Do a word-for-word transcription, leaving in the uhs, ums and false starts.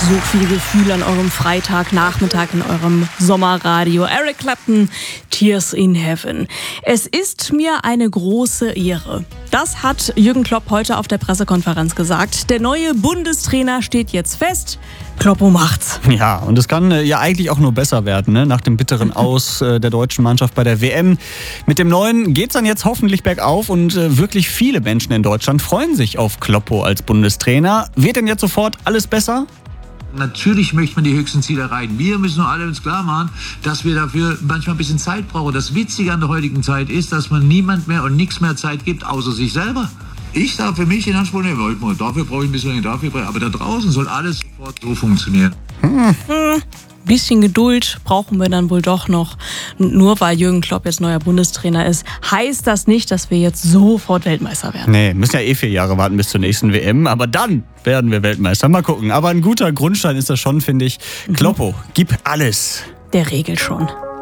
so viel Gefühl an eurem Freitagnachmittag in eurem Sommerradio. Eric Clapton, Tears in Heaven. Es ist mir eine große Ehre. Das hat Jürgen Klopp heute auf der Pressekonferenz gesagt. Der neue Bundestrainer steht jetzt fest. Kloppo macht's. Ja, und es kann äh, ja eigentlich auch nur besser werden, ne? Nach dem bitteren Aus äh, der deutschen Mannschaft bei der W M. Mit dem Neuen geht's dann jetzt hoffentlich bergauf und äh, wirklich viele Menschen in Deutschland freuen sich auf Kloppo als Bundestrainer. Wird denn jetzt sofort alles besser? Natürlich möchte man die höchsten Ziele erreichen. Wir müssen nur alle uns klar machen, dass wir dafür manchmal ein bisschen Zeit brauchen. Das Witzige an der heutigen Zeit ist, dass man niemand mehr und nichts mehr Zeit gibt, außer sich selber. Ich darf für mich in Anspruch nehmen, dafür brauche ich ein bisschen, dafür brauche ich, aber da draußen soll alles sofort so funktionieren. Hm. Hm. Bisschen Geduld brauchen wir dann wohl doch noch. Nur weil Jürgen Klopp jetzt neuer Bundestrainer ist, heißt das nicht, dass wir jetzt sofort Weltmeister werden. Nee, müssen ja eh vier Jahre warten bis zur nächsten W M, aber dann werden wir Weltmeister. Mal gucken. Aber ein guter Grundstein ist das schon, finde ich. Mhm. Kloppo, gib alles. Der regelt schon.